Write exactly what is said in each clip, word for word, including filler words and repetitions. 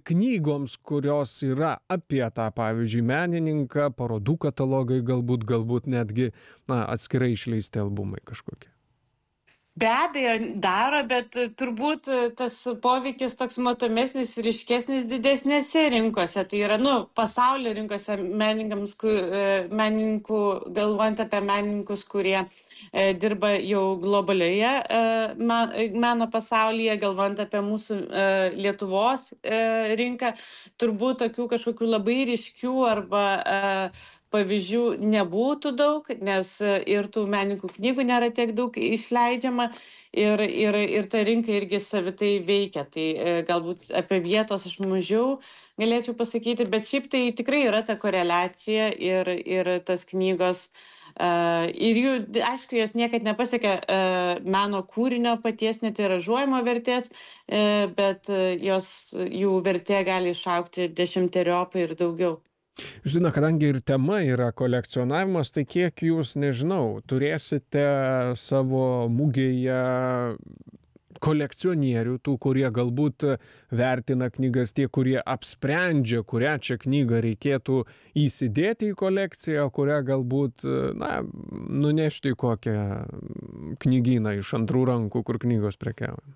knygoms, kurios yra apie tą, pavyzdžiui, menininką, parodų katalogai, galbūt, galbūt netgi na, atskirai išleisti albumai kažkokie? Be abejo, daro, bet turbūt tas poveikis toks matomesnis ir ryškesnis didesnėse rinkose. Tai yra, nu, pasaulio rinkose menininkams, menininkų, galvojant apie menininkus, kurie e, dirba jau globalioje e, meno pasaulyje, galvojant apie mūsų e, Lietuvos e, rinką, turbūt tokių kažkokių labai ryškių arba e, pavyzdžių nebūtų daug, nes ir tų menininkų knygų nėra tiek daug išleidžiama ir, ir, ir ta rinka irgi savitai veikia. Tai e, galbūt apie vietos aš mažiau galėčiau pasakyti, bet šiaip tai tikrai yra ta koreliacija ir, ir tos knygos. Uh, ir jų, aišku, jos niekad nepasiekia uh, meno kūrinio paties netiražuojamo vertės, uh, bet uh, jos, jų vertė gali išaugti dešimteriopai ir daugiau. Žinoma, kadangi ir tema yra kolekcionavimas, tai kiek jūs, nežinau, turėsite savo mugėje kolekcionierių, tų, kurie galbūt vertina knygas, tie, kurie apsprendžia, kurią čia knygą reikėtų įsidėti į kolekciją, kurią galbūt, na, nunešti į kokią knygyną iš antrų rankų, kur knygos prekiaujamos.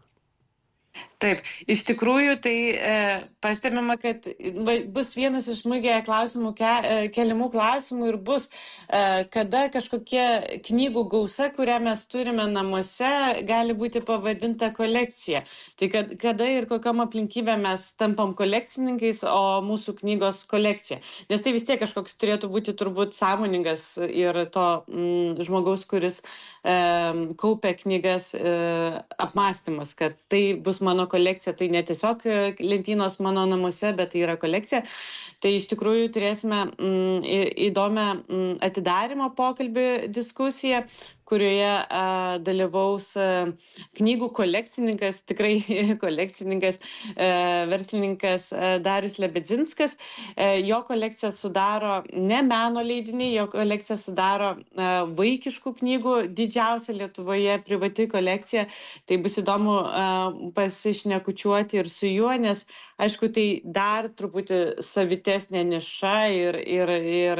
Taip, iš tikrųjų tai e, pastebima, kad va, bus vienas iš mugėje klausimų, ke, e, keliamų klausimų ir bus, e, kada kažkokia knygų gausa, kurią mes turime namuose, gali būti pavadinta kolekcija. Tai kad, kada ir kokiam aplinkybė mes tampam kolekcininkais, o mūsų knygos kolekcija. Nes tai vis tiek kažkoks turėtų būti turbūt sąmoningas ir to mm, žmogaus, kuris e, kaupia knygas e, apmąstymas, kad tai bus mano kolekcija, tai ne tiesiog lentynos mano namuose, bet tai yra kolekcija. Tai iš tikrųjų turėsime mm, įdomią mm, atidarimo pokalbį diskusiją, kurioje a, dalyvaus a, knygų kolekcininkas, tikrai kolekcininkas, a, verslininkas a, Darius Lebedzinskas. A, jo kolekciją sudaro ne meno leidiniai, jo kolekciją sudaro a, vaikiškų knygų, didžiausia Lietuvoje privati kolekcija. Tai bus įdomu a, pasišnekučiuoti ir su juo, nes aišku, tai dar truputį savitesnė niša ir, ir, ir,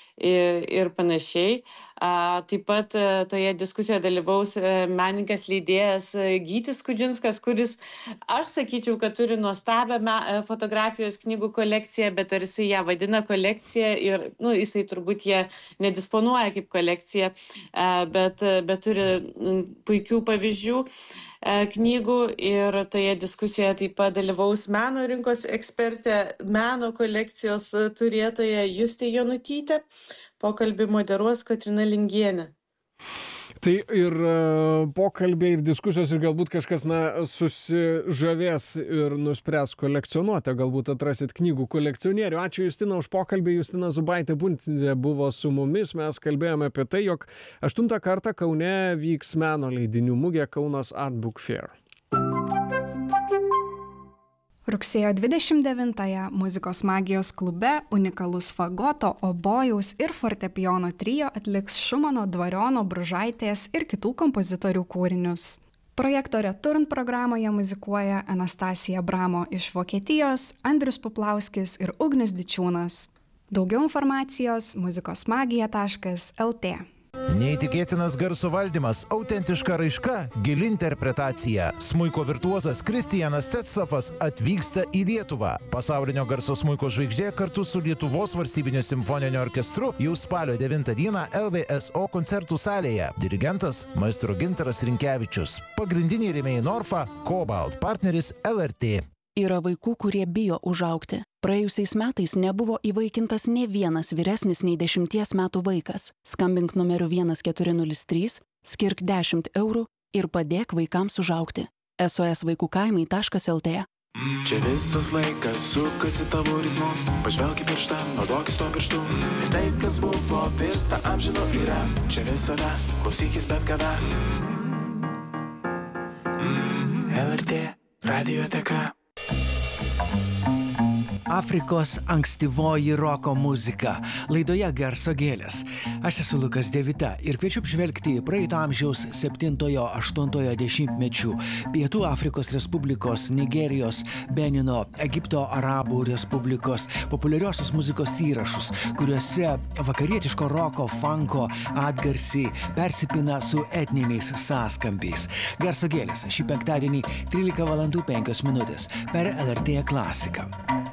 ir, ir panašiai. A, taip pat a, toje diskusijoje dalyvaus a, menininkas leidėjas a, Gytis Kudžinskas, kuris, aš sakyčiau, kad turi nuostabią me, a, fotografijos knygų kolekciją, bet ar jisai ją vadina kolekcija ir, nu, jisai turbūt ją nedisponuoja kaip kolekcija, a, bet, a, bet turi m, puikių pavyzdžių a, knygų ir toje diskusijoje taip pat dalyvaus meno rinkos ekspertė, meno kolekcijos turėtoja Justė Jonutytė. Pokalbį moderuos Kotryna Lingienė. Tai ir pokalbiai, ir diskusijos, ir galbūt kažkas, na, susižavės ir nuspręs kolekcionuoti, galbūt atrasit knygų kolekcionierių. Ačiū Justina už pokalbį. Justina Zubaitė Bundzė buvo su mumis. Mes kalbėjome apie tai, jog aštuntą kartą Kaune vyks meno leidinių mugė Kaunas Art Book Fair. Rugsėjo dvidešimt devintąją Muzikos magijos klube unikalus fagoto, obojaus ir fortepijono trio atliks Šumano, Dvariono, Bružaitės ir kitų kompozitorių kūrinius. Projekto Return programoje muzikuoja Anastasija Bramo iš Vokietijos, Andrius Puplauskis ir Ugnius Dičiūnas. Daugiau informacijos muzikosmagija taškas el tė. Neįtikėtinas garso valdymas, autentiška raiška, gili interpretacija. Smuiko virtuozas Kristijanas Tetslavas atvyksta į Lietuvą. Pasaulinio garso smuiko žvaigždė kartu su Lietuvos valstybiniu simfoniniu orkestru jau spalio devintą dieną el vė es o koncertų salėje. Dirigentas maestro Gintaras Rinkevičius. Pagrindiniai rėmėjai Norfa, Cobalt, partneris el er tė. Yra vaikų, kurie bijo užaugti. Praėjusiais metais nebuvo įvaikintas nė vienas vyresnis nei dešimties metų vaikas. Skambink numeriu vienas keturi nulis trys, skirk dešimt eurų ir padėk vaikams užaugti. es o es vaikų kaimai taškas el tė. Čia visas laikas sukasi tavo ritmu. Pažvelk į pirštą, naudokis to pirštu. Ir tai, kas buvo, virsta amžino yra. Čia visada, klausykis bet kada. el er tė radioteka. Afrikos ankstyvoji roko muzika. Laidoje Garso gėlės. Aš esu Lukas Devita ir kviečiu apžvelgti praeito amžiaus septintojo aštuntojo dešimtmečių Pietų Afrikos Respublikos, Nigerijos, Benino, Egipto Arabų Respublikos populiariosios muzikos įrašus, kuriuose vakarietiško roko, funko atgarsiai persipina su etniniais sąskambiais. Garso gėlės šį penktadienį trylika valandų penkios minutės per L R T klasiką.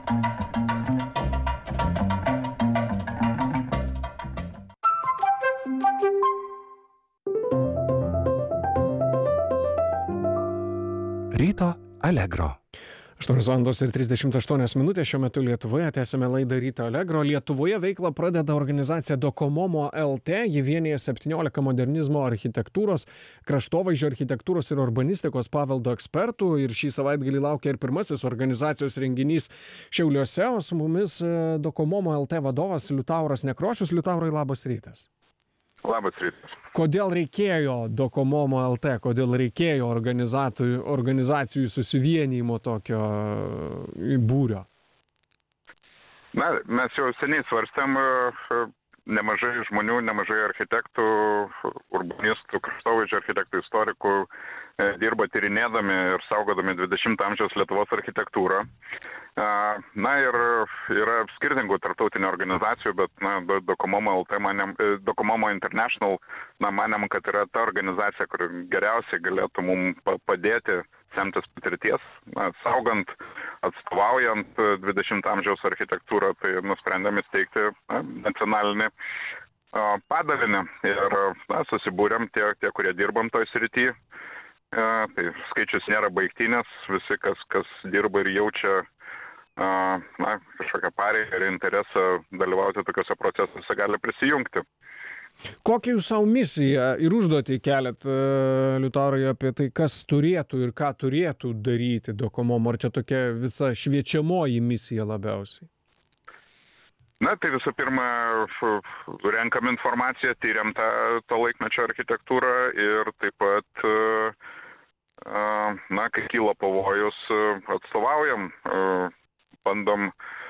Ryto Allegro. aštuonios valandos ir trisdešimt aštuonios minutės šiuo metu Lietuvoje. Tęsime laidą Ryto Allegro. Lietuvoje veiklą pradeda organizacija Dokomomo L T. Ji vienija septyniolika modernizmo architektūros, kraštovaizdžio architektūros ir urbanistikos paveldo ekspertų. Ir šį savaitgalį laukia ir pirmasis organizacijos renginys Šiauliuose. O su mumis Dokomomo L T vadovas Liutauras Nekrošius. Liutaurai, labas rytas. Labas rytas. Kodėl reikėjo Dokomomo L T, kodėl reikėjo organizacijų susivienijimo tokio būrio? Na, mes jau seniai svarstėm, nemažai žmonių, nemažai architektų, urbanistų, kraštovaizdžio architektų, istorikų dirba tyrinėdami ir saugodami dvidešimto amžiaus Lietuvos architektūrą. Na ir yra skirtingų tarptautinių organizacijų, bet na, Dokomomo L T, manėm, Dokomomo International, na, manėm, kad yra ta organizacija, kur geriausiai galėtų mums padėti semtis patirties, na, saugant, atstovaujant dvidešimto amžiaus architektūrą, tai nusprendėme steigti na, nacionalinį padalinį ir na, susibūrėm tie, tie, kurie dirbam toj srity. Tai skaičius nėra baigtinis, visi, kas, kas dirba ir jaučia na, kažkokią pareigą ir interesą dalyvauti tokiuose procesuose, gali prisijungti. Kokią jūs savo misiją ir užduotį keliat, Liutaurai, apie tai, kas turėtų ir ką turėtų daryti Dokomomo? Ar čia tokia visa šviečiamoji misija labiausiai? Na, tai visų pirma, renkam informaciją, tyriam tą, to laikmečio architektūrą ir taip pat, na, kai kyla pavojus, atstovaujam, bandom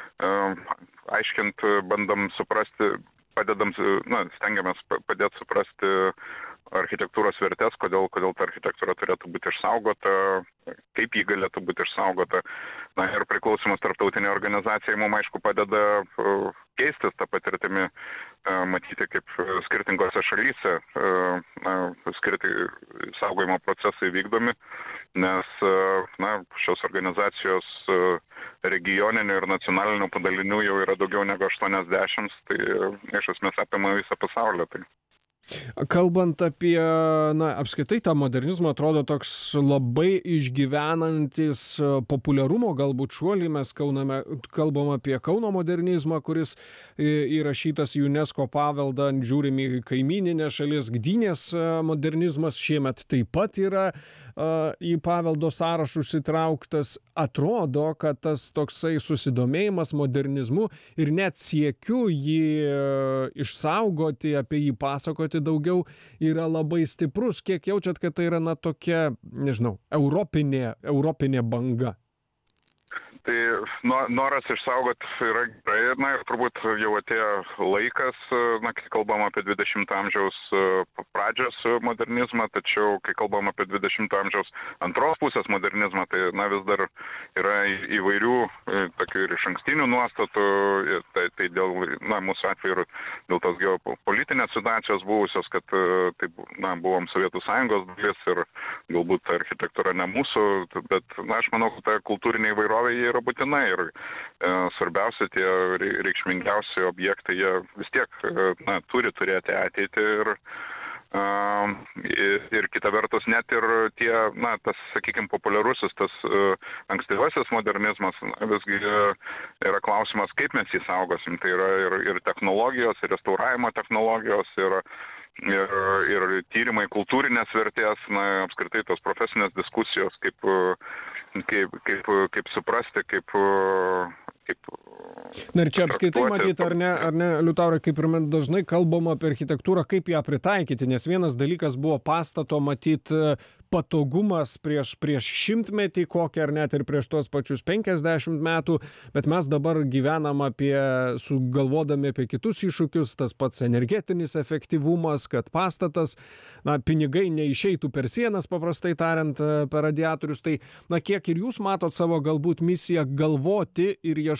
aiškint, bandom suprasti, padedam, na, stengiamės padėti suprasti architektūros vertės, kodėl, kodėl ta architektūra turėtų būti išsaugota, kaip ji galėtų būti išsaugota. Na ir priklausymas tarptautinė organizacija mums, aišku, padeda keistis tą patirtimį, matyti, kaip skirtingose šalyse na, skirti saugojimo procesai vykdomi, nes na, šios organizacijos regioninių ir nacionalinių padalinių jau yra daugiau negu aštuoniasdešimt, tai iš esmės apima visą pasaulį. Tai. Kalbant apie, na, apskritai tą modernizmą, atrodo toks labai išgyvenantis populiarumo galbūt šuolį. Mes kauname, kalbam apie Kauno modernizmą, kuris įrašytas į UNESCO paveldą, žiūrim į kaimyninę šalies. Gdynės modernizmas šiemet taip pat yra į paveldo sąrašus įtrauktas. Atrodo, kad tas toksai susidomėjimas modernizmu ir net siekiu jį išsaugoti, apie jį pasakoti daugiau, yra labai stiprus. Kiek jaučiat, kad tai yra, na, tokia, nežinau, europinė, europinė banga? Tai noras išsaugot yra gerai, na ir turbūt jau atėjo laikas, na, kai kalbam apie dvidešimto amžiaus pradžios modernizmą, tačiau kai kalbam apie dvidešimto amžiaus antros pusės modernizmą, tai na, vis dar yra įvairių tokių ir išankstinių nuostatų, tai, tai dėl, na, mūsų atveju ir dėl tos geopolitinės situacijos buvusios, kad tai, na, buvom Sovietų Sąjungos dalis ir galbūt architektūra ne mūsų, bet, na, aš manau, kad ta kultūrinė įvairovė yra būtina ir e, svarbiausia tie reikšmingiausi objektai, jie vis tiek e, na, turi turėti ateitį ir, e, ir, ir kita vertus net ir tie, na, tas, sakykime, populiarusis, tas e, ankstyvasis modernizmas, na, visgi e, yra klausimas, kaip mes jį saugosim. Tai yra ir, ir technologijos, ir restauravimo technologijos, ir Ir, ir tyrimai kultūrinės vertės, na, apskritai tos profesinės diskusijos, kaip, kaip, kaip, kaip suprasti, kaip, kaip... Na ir čia apskritai matyt, ar ne, ar ne, Liutaurai, kaip ir dažnai kalbama apie architektūrą, kaip ją pritaikyti, nes vienas dalykas buvo pastato, matyt, patogumas prieš, prieš šimtmetį kokį ar net ir prieš tuos pačius penkiasdešimt metų, bet mes dabar gyvenam apie, sugalvodami apie kitus iššūkius, tas pats energetinis efektyvumas, kad pastatas, na, pinigai neišeitų per sienas, paprastai tariant, per radiatorius. Tai, na, kiek ir jūs matot savo galbūt misiją galvoti ir ieškoti